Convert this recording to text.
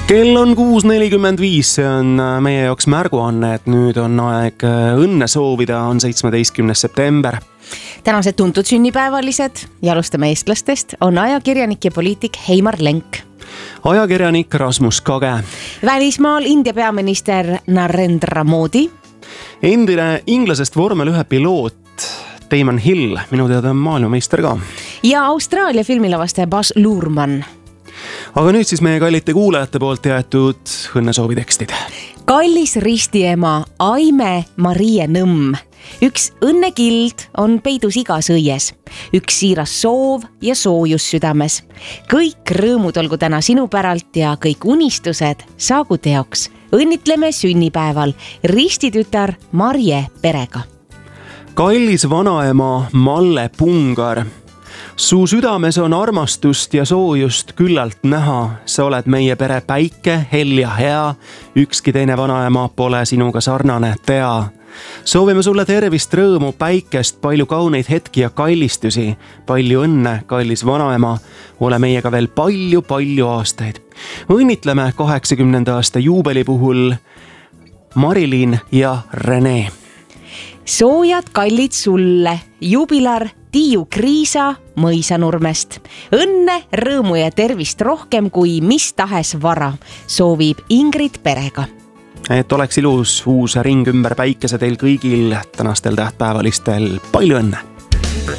Kell on 6:45, see on meie jaoks märguanne, et nüüd on aeg õnne soovida, on 17. september. Tänased tuntud sünnipäevalised ja alustame eestlastest on ajakirjanik ja poliitik Heimar Lenk. Ajakirjanik Rasmus Kage. Välismaal India peaminister Narendra Modi. Endine inglasest vormel 1 piloot Damon Hill, minu teada on maailmameister ka. Ja Austraalia filmilavastaja Baz Luhrmann. Aga nüüd siis meie kallite kuulajate poolt jäetud õnnesoovitekstid. Kallis ristiema Aime Marie Nõmm. Üks õnnekild on peidus igas õies. Üks siiras soov ja soojus südames. Kõik rõõmud olgu täna sinu päralt ja kõik unistused saagu teoks. Õnnitleme sünnipäeval ristitütar Marje perega. Kallis vanaema Malle Pungar. Su südames on armastust ja soojust küllalt näha. Sa oled meie pere päike, hell ja hea. Ükski teine vanaema pole sinuga sarnane, tea. Soovime sulle tervist, rõõmu, päikest, palju kauneid hetki ja kallistusi. Palju õnne, kallis vanaema. Ole meiega veel palju aastaid. Õnnitleme 80. aasta juubeli puhul Marilyn ja Rene. Soojad kallid sulle, jubilar Tiiu Kriisa Mõisanurmest. Õnne, rõõmu ja tervist rohkem kui mis tahes vara, soovib Ingrid perega. Et oleks ilus uus ring ümber päikese teil kõigil tänastel tähtpäevalistel. Palju õnne!